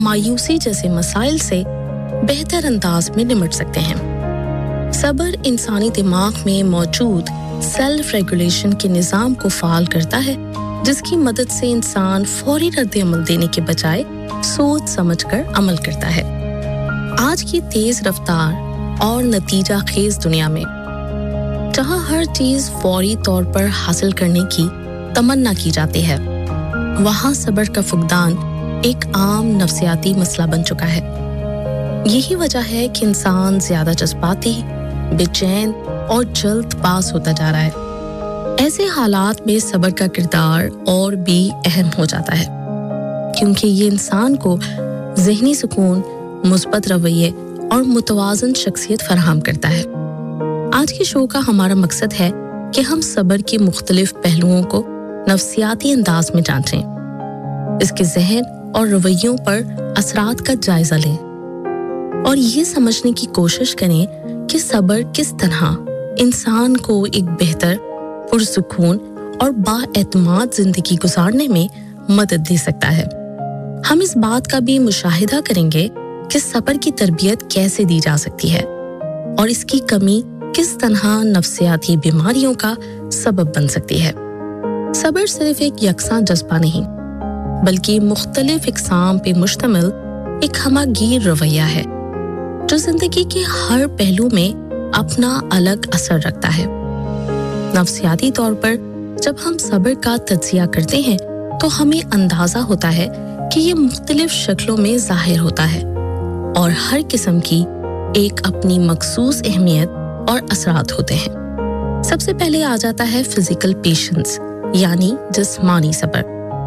مایوسی جیسے مسائل سے بہتر انداز میں نمٹ سکتے ہیں۔ صبر انسانی دماغ میں موجود سیلف ریگولیشن کے نظام کو فعال کرتا ہے، جس کی مدد سے انسان فوری رد عمل دینے کے بجائے سوچ سمجھ کر عمل کرتا ہے۔ آج کی تیز رفتار اور نتیجہ خیز دنیا میں جہاں ہر چیز فوری طور پر حاصل کرنے کی تمنا کی جاتی ہے، وہاں صبر کا فقدان ایک عام نفسیاتی مسئلہ بن چکا ہے۔ یہی وجہ ہے کہ انسان زیادہ جذباتی، بے چین اور جلد باز ہوتا جا رہا ہے۔ ایسے حالات میں صبر کا کردار اور بھی اہم ہو جاتا ہے، کیونکہ یہ انسان کو ذہنی سکون، مثبت رویے اور متوازن شخصیت فراہم کرتا ہے۔ آج کے شو کا ہمارا مقصد ہے کہ ہم صبر کے مختلف پہلوؤں کو نفسیاتی انداز میں جانچیں، اس کے ذہن اور رویوں پر اثرات کا جائزہ لیں، اور یہ سمجھنے کی کوشش کریں کہ صبر کس طرح انسان کو ایک بہتر، پرسکون اور بااعتماد زندگی گزارنے میں مدد دے سکتا ہے۔ ہم اس بات کا بھی مشاہدہ کریں گے کہ صبر کی تربیت کیسے دی جا سکتی ہے اور اس کی کمی کس طرح نفسیاتی بیماریوں کا سبب بن سکتی ہے۔ صبر صرف ایک یکساں جذبہ نہیں، بلکہ مختلف اقسام پہ مشتمل ایک ہمہ گیر رویہ ہے جو زندگی کے ہر پہلو میں اپنا الگ اثر رکھتا ہے۔ نفسیاتی طور پر جب ہم صبر کا تجزیہ کرتے ہیں تو ہمیں اندازہ ہوتا ہے کہ یہ مختلف شکلوں میں ظاہر ہوتا ہے اور ہر قسم کی ایک اپنی مخصوص اہمیت اور اثرات ہوتے ہیں۔ سب سے پہلے آ جاتا ہے فزیکل پیشنس، یعنی جسمانی صبر۔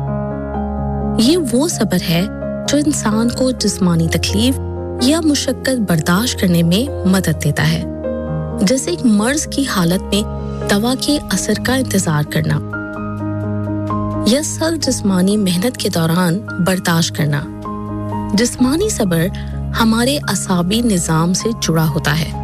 یہ وہ صبر ہے جو انسان کو جسمانی تکلیف یا مشقت برداشت کرنے میں مدد دیتا ہے، جیسے ایک مرض کی حالت میں دوا کے اثر کا انتظار کرنا یا سخت جسمانی محنت کے دوران برداشت کرنا۔ جسمانی صبر ہمارے اعصابی نظام سے جڑا ہوتا ہے۔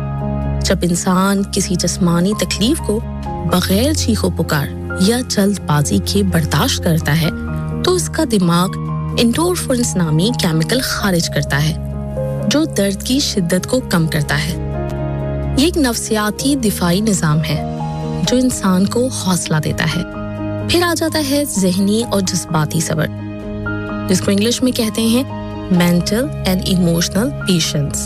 جب انسان کسی جسمانی تکلیف کو بغیر چیخ و پکار یا جلد بازی کے برداشت کرتا ہے تو اس کا دماغ انڈورفنز نامی کیمیکل خارج کرتا ہے جو درد کی شدت کو کم کرتا ہے۔ یہ ایک نفسیاتی دفاعی نظام ہے جو انسان کو حوصلہ دیتا ہے۔ پھر آ جاتا ہے ذہنی اور جذباتی صبر، جس کو انگلش میں کہتے ہیں مینٹل اینڈ ایموشنل پیشنس۔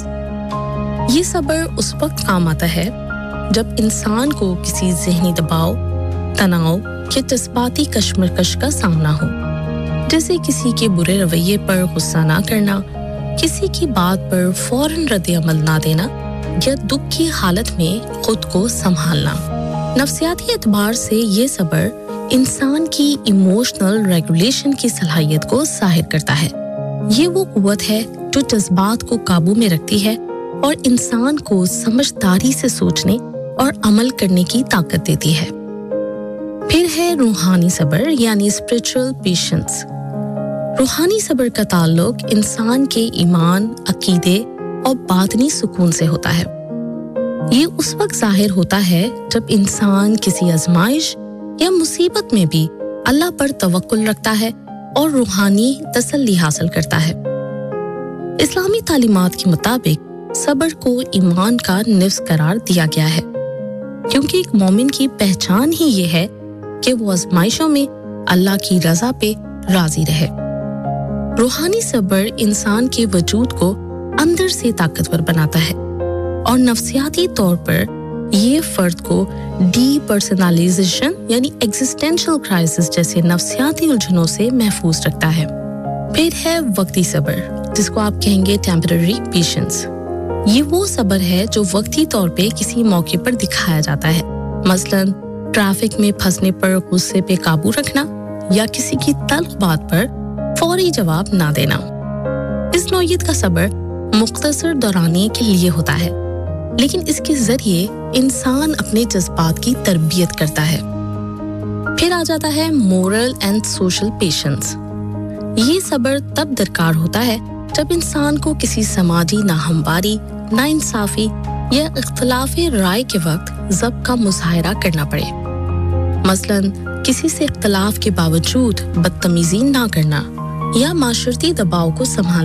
یہ صبر اس وقت کام آتا ہے جب انسان کو کسی ذہنی دباؤ، تناؤ یا جذباتی کشمکش کا سامنا ہو، جیسے کسی کے برے رویے پر غصہ نہ کرنا، کسی کی بات پر فوراً رد عمل نہ دینا یا دکھ کی حالت میں خود کو سنبھالنا۔ نفسیاتی اعتبار سے یہ صبر انسان کی ایموشنل ریگولیشن کی صلاحیت کو ظاہر کرتا ہے۔ یہ وہ قوت ہے جو جذبات کو قابو میں رکھتی ہے اور انسان کو سمجھداری سے سوچنے اور عمل کرنے کی طاقت دیتی ہے۔ پھر ہے روحانی صبر، یعنی اسپرچل پیشنس۔ روحانی صبر کا تعلق انسان کے ایمان، عقیدے اور باطنی سکون سے ہوتا ہے۔ یہ اس وقت ظاہر ہوتا ہے جب انسان کسی آزمائش یا مصیبت میں بھی اللہ پر توکل رکھتا ہے اور روحانی تسلی حاصل کرتا ہے۔ اسلامی تعلیمات کے مطابق صبر کو ایمان کا نصف قرار دیا گیا ہے، کیونکہ ایک مومن کی پہچان ہی یہ ہے کہ وہ آزمائشوں میں اللہ کی رضا پہ راضی رہے۔ روحانی صبر انسان کے وجود کو اندر سے طاقتور بناتا ہے اور نفسیاتی طور پر یہ فرد کو ڈی پرسنالائزیشن یعنی ایگزسٹینشل کرائسس جیسے نفسیاتی الجھنوں سے محفوظ رکھتا ہے۔ پھر ہے وقتی صبر، جس کو آپ کہیں گے ٹیمپرری پیشنس۔ یہ وہ صبر ہے جو وقتی طور پہ کسی موقع پر دکھایا جاتا ہے، مثلاً ٹریفک میں پھنسنے پر غصے پہ قابو رکھنا یا کسی کی تلخ بات پر فوری جواب نہ دینا۔ اس نوعیت کا صبر مختصر دورانیے کے لیے ہوتا ہے، لیکن اس کے ذریعے انسان اپنے جذبات کی تربیت کرتا ہے۔ پھر آ جاتا ہے مورل اینڈ سوشل پیشنس۔ یہ صبر تب درکار ہوتا ہے جب انسان کو کسی سماجی ناہمواری، ناانصافی یا اختلاف رائے کے وقت ضبط کا مظاہرہ کرنا پڑے، مثلاً کسی سے اختلاف کے باوجود بدتمیزی نہ کرنا या माशरती दबाव को संभालना